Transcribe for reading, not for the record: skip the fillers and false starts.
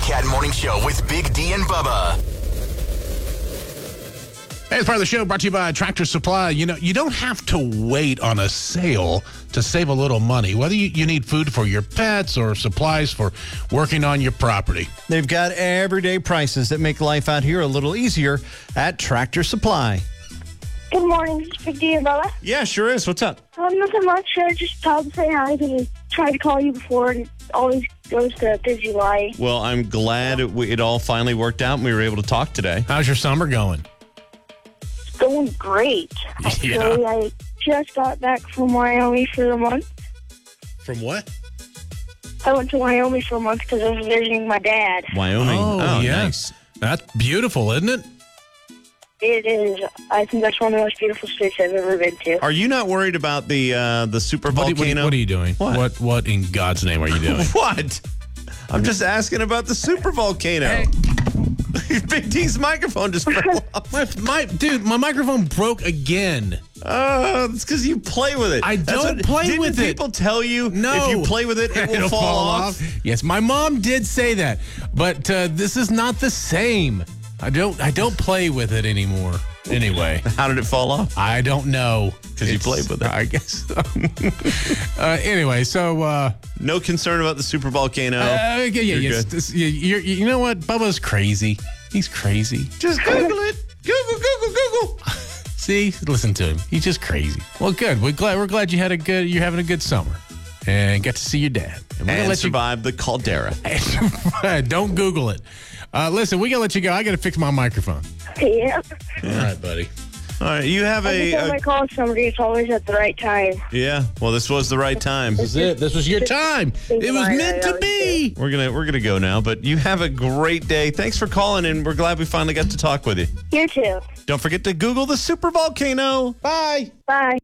Cat Morning Show with Big D and Bubba. Hey, it's part of the show brought to you by Tractor Supply. You know, you don't have to wait on a sale to save a little money, whether you need food for your pets or supplies for working on your property. They've got everyday prices that make life out here a little easier at Tractor Supply. Good morning, this is Big D and Bubba. Yeah, sure is. What's up? Nothing much. I just called to say hi because I tried to call you before and it always goes to busy line. Well, I'm glad it all finally worked out and we were able to talk today. How's your summer going? It's going great. Actually, I just got back from Wyoming for a month. From what? I went to Wyoming for a month because I was visiting my dad. Wyoming. Oh, yeah. Nice. That's beautiful, isn't it? It is. I think that's one of the most beautiful states I've ever been to. Are you not worried about the super volcano? What are you doing? What? What in God's name are you doing? What? I'm just asking about the super volcano. Hey. Big D's microphone just fell off. My microphone broke again. Oh, it's because you play with it. I don't play with it. Didn't people tell you No. if you play with it, it will It'll fall off? Yes, my mom did say that, but this is not the same. I don't play with it anymore. Anyway, How did it fall off? I don't know Because you played with it. I guess. Anyway, so No concern about the super volcano. yeah, You're yes. good. You know what? Bubba's crazy. He's crazy. Just Google it. Google. See, listen to him. He's just crazy. Well, good. We're glad you're having a good summer, and got to see your dad. And we're gonna And let survive the caldera. Don't Google it. Listen, we gotta let you go. I gotta fix my microphone. Yeah. All right, buddy. All right, you have Every time I call somebody, it's always at the right time. yeah. Well, this was the right time. This is it. This was your time. It was meant to be. We're gonna go now, but you have a great day. Thanks for calling, and we're glad we finally got to talk with you. You too. Don't forget to Google the super volcano. Bye. Bye.